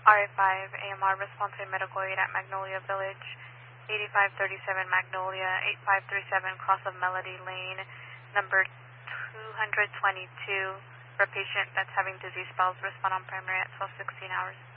RA5 AMR response to medical aid at Magnolia Village, 8537 Magnolia, 8537 Cross of Melody Lane, number 222, for a patient that's having dizzy spells. Respond on primary at 12:16 hours.